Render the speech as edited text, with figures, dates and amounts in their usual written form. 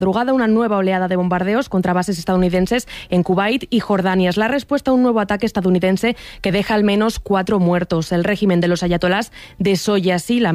madrugada una nueva oleada de bombardeos contra bases estadounidenses en Kuwait y Jordania. Es la respuesta a un nuevo ataque estadounidense que deja al menos 4 muertos. El régimen de los ayatolás desoye así la